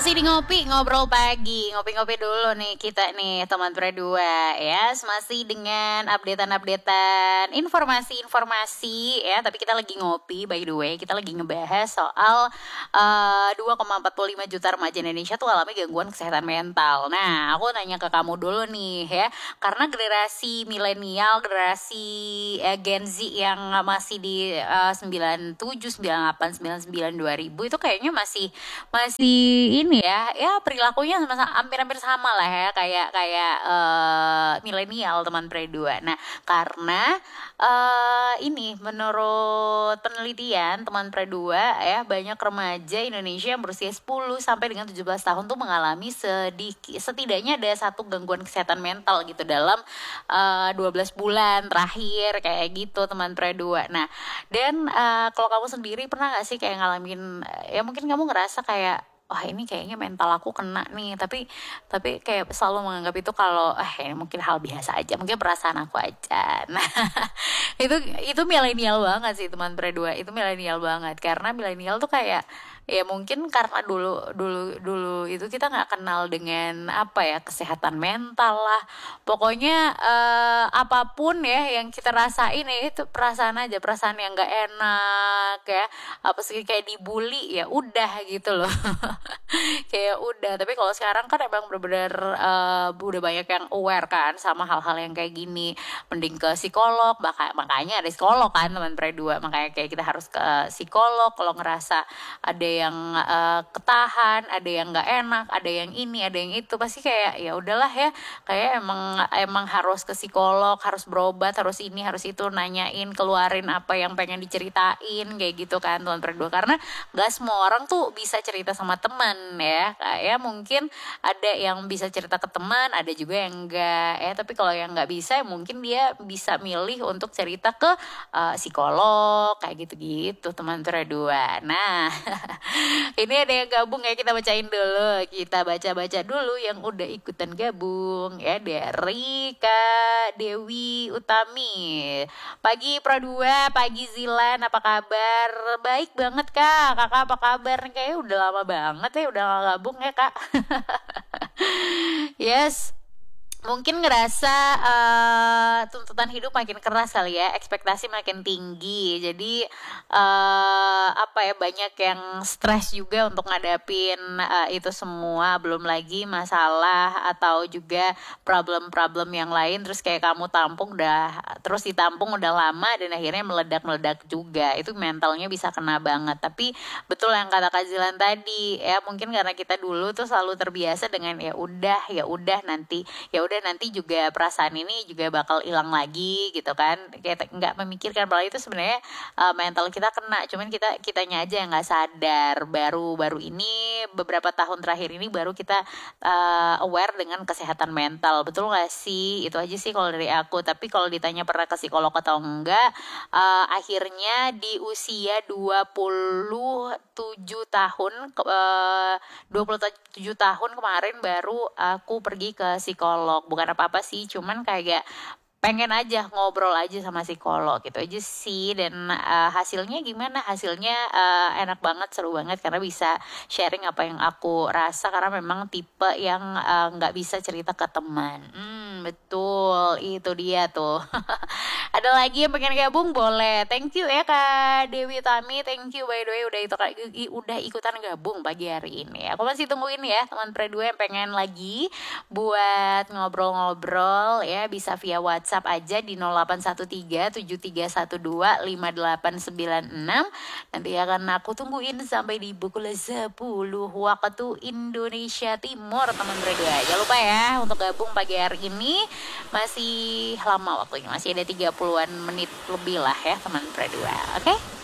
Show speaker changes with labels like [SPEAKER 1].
[SPEAKER 1] Masih di ngopi, ngobrol pagi, ngopi-ngopi dulu nih kita nih teman berdua ya. Masih dengan updatean informasi-informasi ya. Tapi kita lagi ngopi, by the way, kita lagi ngebahas soal 2,45 juta remaja Indonesia tuh alami gangguan kesehatan mental. Nah, aku nanya ke kamu dulu nih ya, karena generasi milenial, generasi Gen Z yang masih di 97, 98, 99, 2000 itu kayaknya masih ini ya perilakunya hampir-hampir sama lah ya kayak milenial teman pre-2. Nah, karena ini menurut penelitian teman pre-2 ya, banyak remaja Indonesia yang berusia 10 sampai dengan 17 tahun tuh mengalami setidaknya ada satu gangguan kesehatan mental gitu dalam 12 bulan terakhir kayak gitu teman pre-2. Nah, dan kalau kamu sendiri pernah gak sih kayak ngalamin, ya mungkin kamu ngerasa kayak wah ini kayaknya mental aku kena nih, tapi kayak selalu menganggap itu kalau ini mungkin hal biasa aja, mungkin perasaan aku aja. Nah, itu milenial banget sih teman pre-2, itu milenial banget karena milenial tuh kayak ya mungkin karena dulu itu kita nggak kenal dengan apa ya, kesehatan mental lah, pokoknya apapun ya yang kita rasain ya itu perasaan aja, perasaan yang nggak enak ya, apa sih kayak dibully ya udah gitu loh. Kayak udah. Tapi kalau sekarang kan emang bener-bener udah banyak yang aware kan sama hal-hal yang kayak gini, mending ke psikolog, makanya ada psikolog kan teman pre-2, makanya kayak kita harus ke psikolog kalau ngerasa ada yang ketahan, ada yang nggak enak, ada yang ini, ada yang itu, pasti kayak ya udahlah ya, kayak emang harus ke psikolog, harus berobat, harus ini, harus itu, nanyain, keluarin apa yang pengen diceritain kayak gitu kan teman pre-2, karena nggak semua orang tuh bisa cerita sama teman ya, kayak mungkin ada yang bisa cerita ke teman, ada juga yang enggak ya, tapi kalau yang nggak bisa mungkin dia bisa milih untuk cerita ke psikolog kayak gitu-gitu teman pre-2. Nah, ini ada yang gabung ya, kita bacain dulu, kita baca-baca dulu yang udah ikutan gabung ya, dari Kak Dewi Utami. Pagi Pro 2, pagi Zilan, apa kabar? Baik banget Kak, kakak apa kabar? Kayaknya udah lama banget ya, udah gak gabung ya Kak. Yes, mungkin ngerasa tuntutan hidup makin keras kali ya, ekspektasi makin tinggi, jadi apa ya, banyak yang stres juga untuk ngadapin itu semua, belum lagi masalah atau juga problem-problem yang lain, terus kayak kamu ditampung udah lama dan akhirnya meledak-meledak juga, itu mentalnya bisa kena banget. Tapi betul yang kata Kak Zilan tadi ya, mungkin karena kita dulu tuh selalu terbiasa dengan ya udah nanti juga perasaan ini juga bakal hilang lagi gitu kan, kayak nggak memikirkan bahwa itu sebenarnya mental kita kena, cuman kitanya aja yang nggak sadar. Baru ini beberapa tahun terakhir ini baru kita aware dengan kesehatan mental, betul nggak sih? Itu aja sih kalau dari aku. Tapi kalau ditanya pernah ke psikolog atau enggak, akhirnya di usia 27 tahun 27 tahun kemarin baru aku pergi ke psikolog. Bukan apa-apa sih, cuman kayak pengen aja ngobrol aja sama psikolog gitu aja sih. Dan hasilnya gimana? Hasilnya enak banget, seru banget karena bisa sharing apa yang aku rasa, karena memang tipe yang nggak bisa cerita ke teman. Betul, itu dia tuh. Ada lagi yang pengen gabung boleh. Thank you ya Kak Dewi Tami, thank you by the way udah ikutan gabung pagi hari ini. Aku masih tungguin ya teman pre-2 yang pengen lagi buat ngobrol-ngobrol ya, bisa via WhatsApp aja di 081373125896. Nanti akan aku tungguin sampai di pukul 10 waktu Indonesia Timur teman pre-2. Jangan lupa ya untuk gabung pagi hari ini, masih lama waktunya, masih ada 30-an menit lebih lah ya teman pre-2. Oke?